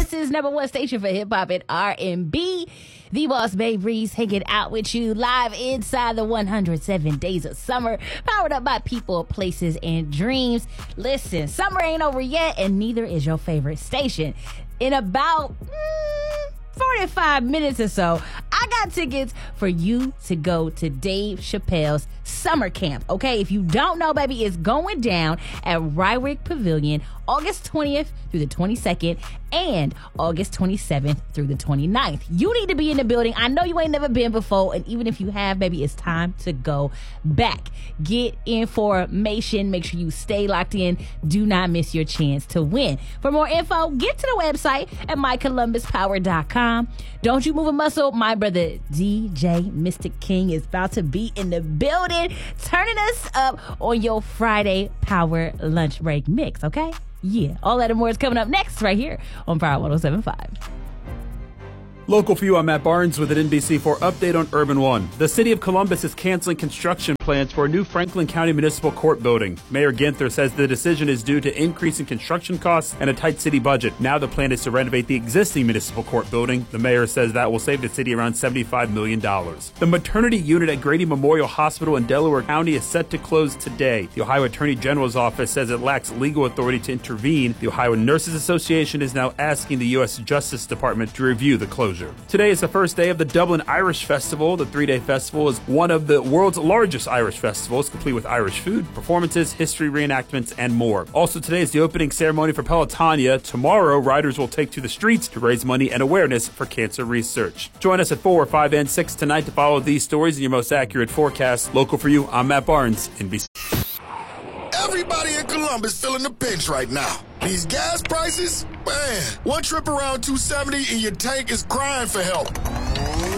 Columbus's #1 station for hip hop and R&B. The Boss Babe Reese hanging out with you live inside the 107 days of summer, powered up by people, places, and dreams. Listen, summer ain't over yet, and neither is your favorite station. In about 45 minutes or so, I got tickets for you to go to Dave Chappelle's summer camp, okay? If you don't know, baby, it's going down at Rywick Pavilion August 20th through the 22nd and August 27th through the 29th. You need to be in the building. I know you ain't never been before, and even if you have, baby, it's time to go back. Get information. Make sure you stay locked in. Do not miss your chance to win. For more info, get to the website at mycolumbuspower.com. Don't you move a muscle. My brother DJ Mr. King is about to be in the building, turning us up on your Friday Power Lunch Break mix, okay? Yeah, all that and more is coming up next right here on Power 107.5. Local for you, I'm Matt Barnes with an NBC4 update on Urban One. The city of Columbus is canceling construction plans for a new Franklin County Municipal Court building. Mayor Ginther says the decision is due to increasing construction costs and a tight city budget. Now the plan is to renovate the existing municipal court building. The mayor says that will save the city around $75 million. The maternity unit at Grady Memorial Hospital in Delaware County is set to close today. The Ohio Attorney General's office says it lacks legal authority to intervene. The Ohio Nurses Association is now asking the U.S. Justice Department to review the closure. Today is the first day of the Dublin Irish Festival. The 3-day festival is one of the world's largest Irish festivals, complete with Irish food, performances, history reenactments, and more. Also today is the opening ceremony for Pelotonia. Tomorrow, riders will take to the streets to raise money and awareness for cancer research. Join us at 4, 5, and 6 tonight to follow these stories in your most accurate forecast. Local for you, I'm Matt Barnes, NBC. Everybody in Columbus feeling the pinch right now. These gas prices, man, one trip around 270 and your tank is crying for help.